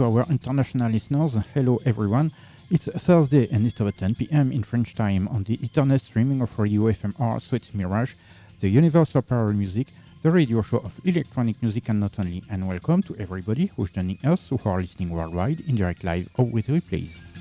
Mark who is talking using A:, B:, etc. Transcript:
A: to our international listeners. Hello everyone. It's Thursday and it's over 10 p.m. in French time on the internet streaming of Radio FMR, so it's Mirage, the universe of power music, the radio show of electronic music and not only. And welcome to everybody who's joining us who are listening worldwide in direct live or with replays.